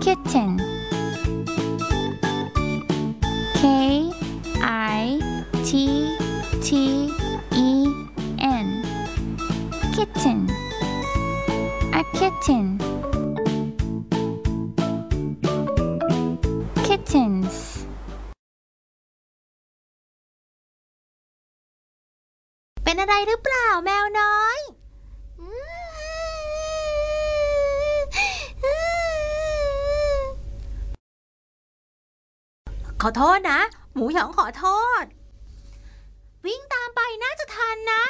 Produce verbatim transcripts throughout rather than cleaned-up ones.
kitten K I T T E N kitten a kitten kittens เป็นอะไรหรือเปล่าแมวน้อยขอโทษนะหมูหยองขอโทษวิ่งตามไปน่าจะทันนะ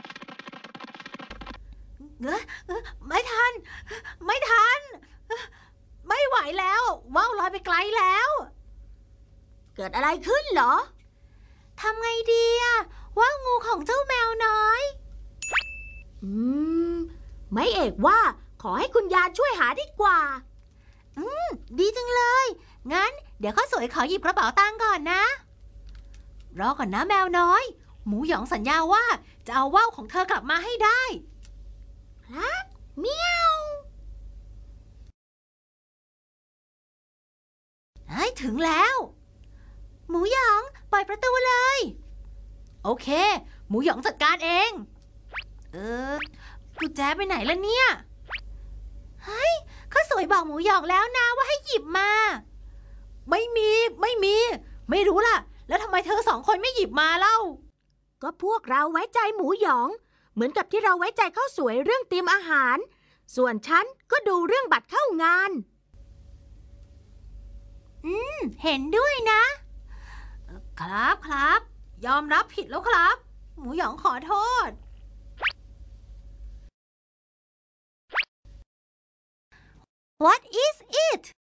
เอ้อเอ้อไม่ทันไม่ทันไม่ไหวแล้วว่าวลอยไปไกลแล้วเกิดอะไรขึ้นเหรอทำไงดีอะว่าวงูของเจ้าแมวน้อยอืมไม่เอกว่าขอให้คุณยายช่วยหาดีกว่าอืมดีจังเลยงั้นเดี๋ยวข้าวสวยขอหยิบกระเป๋าตังค์ก่อนนะรอก่อนนะแมวน้อยหมูหยองสัญญาว่าจะเอาว่าวของเธอกลับมาให้ได้ครับเมียวเฮ้ยถึงแล้วหมูหยองปล่อยประตูเลยโอเคหมูหยองจัดการเองเออกุญแจไปไหนล่ะเนี่ยเฮ้ยข้าวสวยบอกหมูหยองแล้วนะว่าให้หยิบมาไม่มีไม่มีไม่รู้ล่ะแล้วทำไมเธอสองคนไม่หยิบมาเล่าก็พวกเราไว้ใจหมูหยองเหมือนกับที่เราไว้ใจข้าวสวยเรื่องเตรียมอาหารส่วนฉันก็ดูเรื่องบัตรเข้างานอืมเห็นด้วยนะครับครับยอมรับผิดแล้วครับหมูหยองขอโทษ What is it